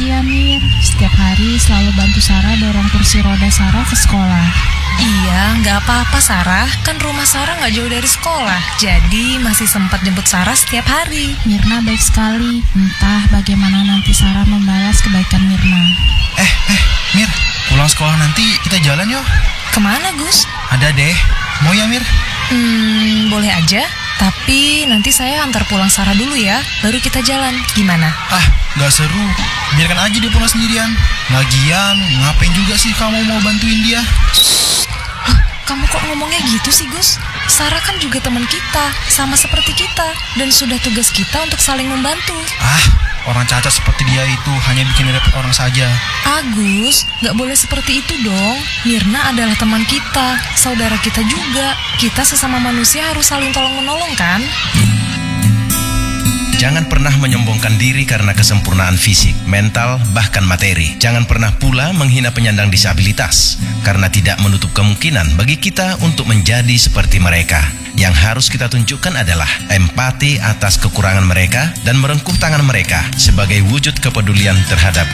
Makasih ya Mir, setiap hari selalu bantu Sarah dorong kursi roda Sarah ke sekolah. Iya, nggak apa-apa Sarah. Kan rumah Sarah nggak jauh dari sekolah. Jadi masih sempat jemput Sarah setiap hari. Mirna baik sekali. Entah bagaimana nanti Sarah membalas kebaikan Mirna. Mir, pulang sekolah nanti kita jalan yuk. Kemana Gus? Ada deh. Mau ya Mir? Boleh aja. Tapi nanti saya antar pulang Sarah dulu ya. Baru kita jalan. Gimana? Gak seru. Biarkan aja dia pulang sendirian. Lagian, ngapain juga sih kamu mau bantuin dia? Kamu kok ngomongnya gitu sih Gus? Sarah kan juga teman kita, sama seperti kita. Dan sudah tugas kita untuk saling membantu. Orang cacat seperti dia itu hanya bikin repot orang saja. Agus, gak boleh seperti itu dong. Mirna adalah teman kita, saudara kita juga. Kita sesama manusia harus saling tolong-menolong kan? Jangan pernah menyombongkan diri karena kesempurnaan fisik, mental, bahkan materi. Jangan pernah pula menghina penyandang disabilitas, karena tidak menutup kemungkinan bagi kita untuk menjadi seperti mereka. Yang harus kita tunjukkan adalah empati atas kekurangan mereka dan merengkuh tangan mereka sebagai wujud kepedulian terhadap